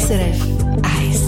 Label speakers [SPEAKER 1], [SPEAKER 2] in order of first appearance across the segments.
[SPEAKER 1] SRF 1.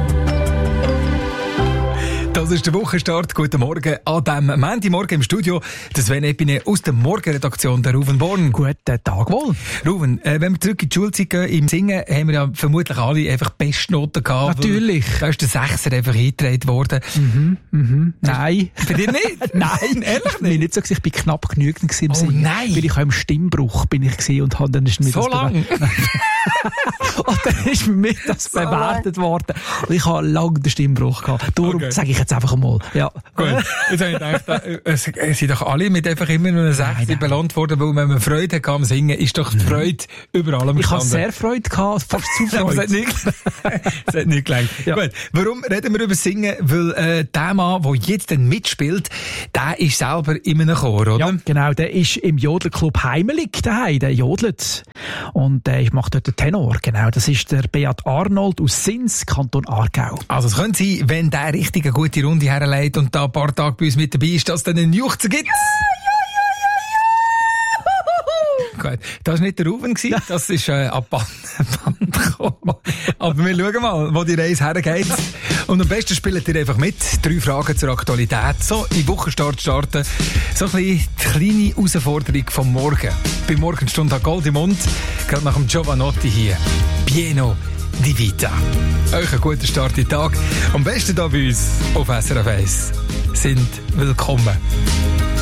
[SPEAKER 2] Das ist der Wochenstart. Guten Morgen an diesem Montagmorgen im Studio. Das Sven Epine aus der Morgenredaktion der Ruven Born.
[SPEAKER 3] Guten Tag wohl.
[SPEAKER 2] Ruven, wenn wir zurück in die Schulzeit gehen, im Singen haben wir ja vermutlich alle einfach Bestnoten gehabt.
[SPEAKER 3] Natürlich.
[SPEAKER 2] Da ist der Sechser einfach eingetragen worden.
[SPEAKER 3] Nein.
[SPEAKER 2] Bei dir nicht?
[SPEAKER 3] Nein, ehrlich nicht. Nicht so, ich bin knapp genügend im
[SPEAKER 2] Oh
[SPEAKER 3] Singen.
[SPEAKER 2] nein.
[SPEAKER 3] Weil ich auch im Stimmbruch bin ich gewesen und dann ist mir
[SPEAKER 2] So
[SPEAKER 3] das
[SPEAKER 2] lang?
[SPEAKER 3] Und dann ist mir das bewertet worden. Und ich habe lange den Stimmbruch gehabt. Darum
[SPEAKER 2] Okay.
[SPEAKER 3] sage ich jetzt einfach einmal. Ja.
[SPEAKER 2] Gut. Jetzt habe ich gedacht, es sind doch alle mit einfach immer nur einer 60 belohnt worden, weil wenn man Freude hatte am Singen, ist doch die Freude über allem
[SPEAKER 3] Ich habe
[SPEAKER 2] gestanden.
[SPEAKER 3] sehr Freude gehabt, fast zu
[SPEAKER 2] Aber es hat
[SPEAKER 3] Freude.
[SPEAKER 2] nicht gelangt.
[SPEAKER 3] Ja.
[SPEAKER 2] Gut. Warum reden wir über Singen? Weil der Mann, der jetzt dann mitspielt, der ist selber in einem Chor, oder?
[SPEAKER 3] Ja, genau. Der ist im Jodelclub Heimelig daheim. Der jodelt. Und der macht dort den Tenor. Genau. Das ist der Beat Arnold aus Sins, Kanton Aargau.
[SPEAKER 2] Also es könnte sein, wenn der richtig eine gute Runde herleitet und da ein paar Tage bei uns mit dabei ist, dass es dann einen Juchzer gibt. Gut, das war nicht der Ruven, das ist ab Band gekommen. Aber wir schauen mal, wo die Reise hergeht. Und am besten spielt ihr einfach mit. 3 Fragen zur Aktualität. So, im Wochenstart starten. So ein bisschen die kleine Herausforderung vom Morgen. Bei Morgenstunde hat Gold im Mund. Gerade nach dem Giovanotti hier. Pieno di Vita. Euch einen guten Start in den Tag. Am besten hier bei uns auf SRF 1. Sind willkommen.